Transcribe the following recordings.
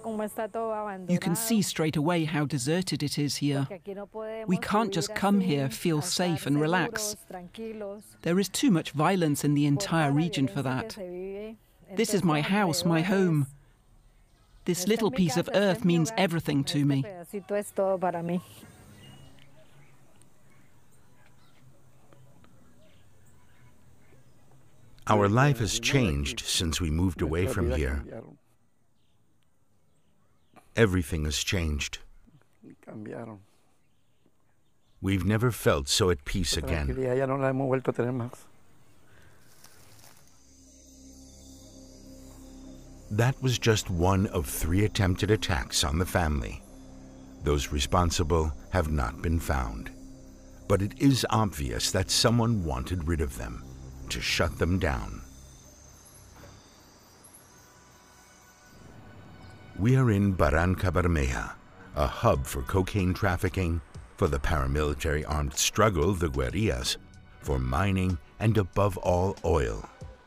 You can see straight away how deserted it is here. We can't just come here, feel safe and relax. There is too much violence in the entire region for that. This is my house, my home. This little piece of earth means everything to me. Our life has changed since we moved away from here. Everything has changed. We've never felt so at peace again. That was just one of 3 attempted attacks on the family. Those responsible have not been found. But it is obvious that someone wanted rid of them, to shut them down. We are in Barranca Bermeja, a hub for cocaine trafficking, for the paramilitary armed struggle, the guerrillas, for mining, and above all, oil.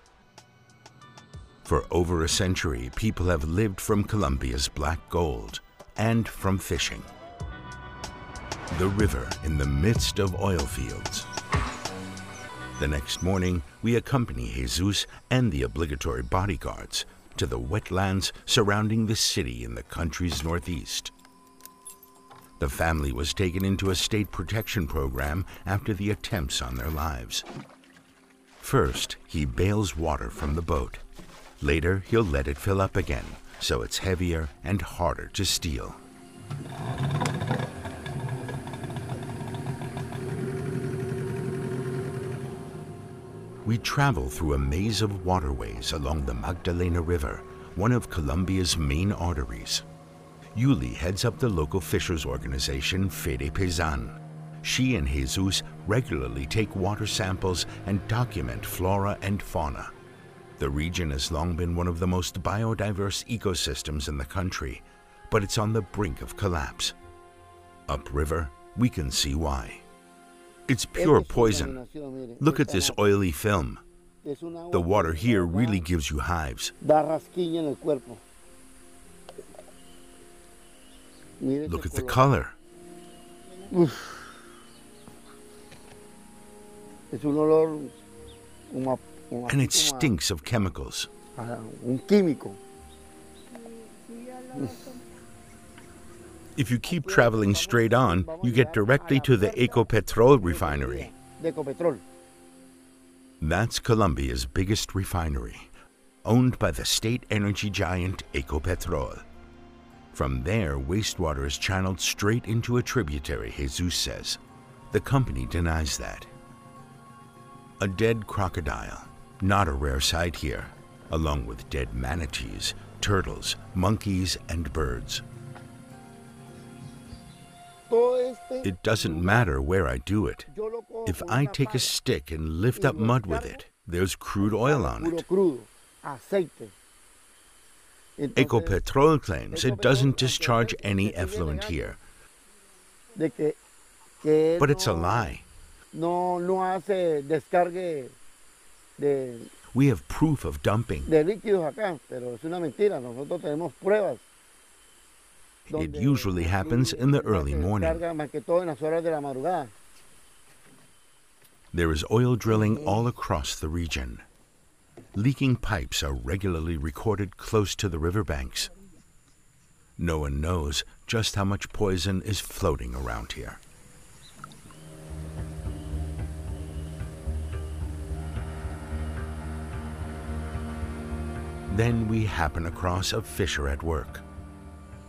For over a century, people have lived from Colombia's black gold and from fishing. The river in the midst of oil fields. The next morning, we accompany Jesus and the obligatory bodyguards to the wetlands surrounding the city in the country's northeast. The family was taken into a state protection program after the attempts on their lives. First, he bails water from the boat. Later, he'll let it fill up again, so it's heavier and harder to steal. We travel through a maze of waterways along the Magdalena River, one of Colombia's main arteries. Yuli heads up the local fishers organization Fede Pezan. She and Jesus regularly take water samples and document flora and fauna. The region has long been one of the most biodiverse ecosystems in the country, but it's on the brink of collapse. Upriver, we can see why. It's pure poison. Look at this oily film. The water here really gives you hives. Look at the color. And it stinks of chemicals. If you keep traveling straight on, you get directly to the Ecopetrol refinery. That's Colombia's biggest refinery, owned by the state energy giant Ecopetrol. From there, wastewater is channeled straight into a tributary, Jesus says. The company denies that. A dead crocodile, not a rare sight here, along with dead manatees, turtles, monkeys, and birds. It doesn't matter where I do it. If I take a stick and lift up mud with it, there's crude oil on it. Ecopetrol claims it doesn't discharge any effluent here. But it's a lie. We have proof of dumping. It usually happens in the early morning. There is oil drilling all across the region. Leaking pipes are regularly recorded close to the riverbanks. No one knows just how much poison is floating around here. Then we happen across a fisher at work.